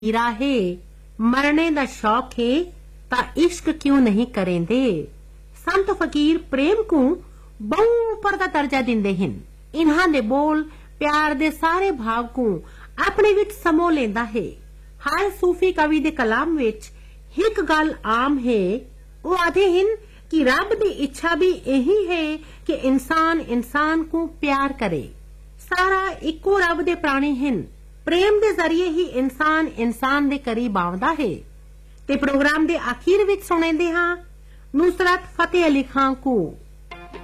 हीरा है मरने दा शौक है ता इश्क क्यों नहीं करेंदे। संत फकीर प्रेम को बहु उपर दा दर्जा दिंदे हन। इन्हां दे बोल प्यार दे सारे भाव को अपने विच समो लेंदा है। हर सूफी कवि दे कलाम विच एक गल आम है, वो आदे हन कि रब दी इच्छा भी यही है कि इंसान इंसान को प्यार करे। सारा इको रब दे प्राणी हन। प्रेम दे जरिए ही इंसान इंसान दे करीब आउंदा है। ते प्रोग्राम दे आखिर विच सुनेंदे हां नुसरत फतेह अली खान को